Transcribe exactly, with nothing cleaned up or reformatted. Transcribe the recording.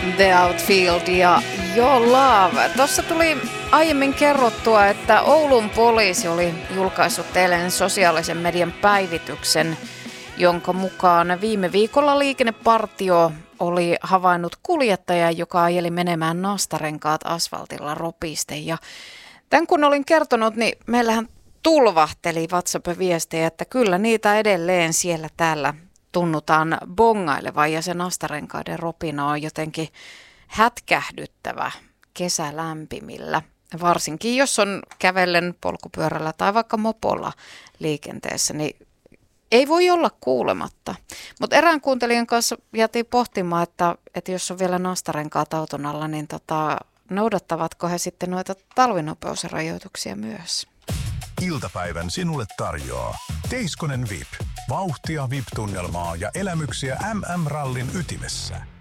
The Outfield ja Your Love. Tuossa tuli aiemmin kerrottua, että Oulun poliisi oli julkaissut eilen sosiaalisen median päivityksen, jonka mukaan viime viikolla liikennepartio oli havainnut kuljettajan, joka ajeli menemään nastarenkaat asfaltilla ropisten. Ja tämän kun olin kertonut, niin meillähän tulvahteli WhatsApp-viestejä, että kyllä niitä edelleen siellä täällä tunnutaan bongailevan ja se nastarenkaiden ropina on jotenkin hätkähdyttävä kesälämpimillä. Varsinkin jos on kävellen polkupyörällä tai vaikka mopolla liikenteessä, niin ei voi olla kuulematta. Mutta erään kuuntelijan kanssa jätiin pohtimaan, että, että jos on vielä nastarenkaat auton alla, niin tota, noudattavatko he sitten noita talvinopeusrajoituksia myös? Iltapäivän sinulle tarjoaa Teiskonen V I P. Vauhtia V I P-tunnelmaa ja elämyksiä M M-rallin ytimessä.